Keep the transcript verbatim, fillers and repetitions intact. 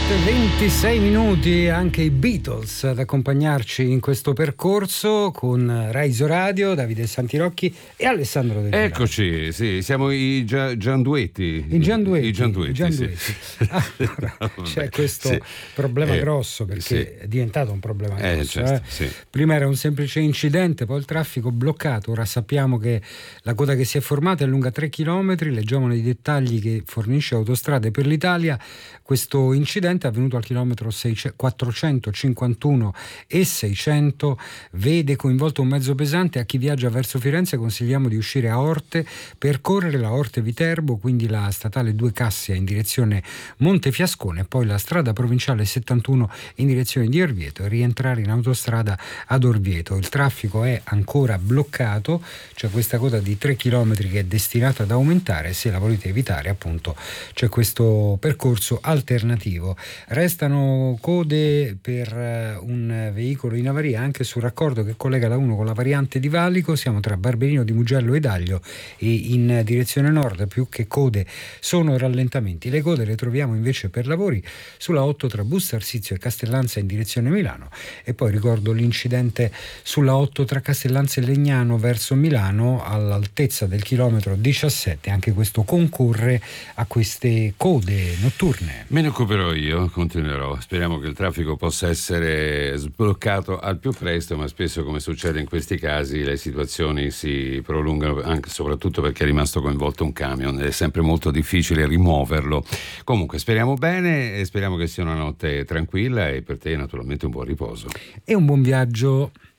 e ventisei minuti, anche i Beatles ad accompagnarci in questo percorso con Raiso Radio, Davide Santirocchi e Alessandro De Gennaro. Eccoci, sì, siamo i Gia- Gianduetti. I Gianduetti. I Gianduetti, i Gianduetti. Sì. Allora, c'è questo sì. problema eh, grosso, perché sì. è diventato un problema Eh, grosso. certo, eh. sì. Prima era un semplice incidente, poi il traffico bloccato. Ora sappiamo che la coda che si è formata è lunga tre chilometri. Leggiamo nei dettagli che fornisce Autostrade per l'Italia. Questo incidente è avvenuto al chilometro quattrocentocinquantuno e seicento, vede coinvolto un mezzo pesante. A chi viaggia verso Firenze consigliamo di uscire a Orte, percorrere la Orte Viterbo, quindi la statale due Cassia in direzione Montefiascone e poi la strada provinciale settantuno in direzione di Orvieto e rientrare in autostrada ad Orvieto. Il traffico è ancora bloccato, c'è questa coda di tre chilometri che è destinata ad aumentare. Se la volete evitare, appunto, c'è questo percorso alternativo. Restano code per un veicolo in avaria anche sul raccordo che collega la uno con la variante di Valico. Siamo tra Barberino di Mugello ed Aglio e in direzione nord più che code sono rallentamenti. Le code le troviamo invece per lavori sulla otto tra Busto Arsizio e Castellanza in direzione Milano, e poi ricordo l'incidente sulla otto tra Castellanza e Legnano verso Milano all'altezza del chilometro diciassette. Anche questo concorre a queste code notturne. Me ne occuperò io, continuerò. Speriamo che il traffico possa essere sbloccato al più presto, ma spesso, come succede in questi casi, le situazioni si prolungano, anche soprattutto perché è rimasto coinvolto un camion. È sempre molto difficile rimuoverlo. Comunque speriamo bene e speriamo che sia una notte tranquilla e per te naturalmente un buon riposo. E un buon viaggio.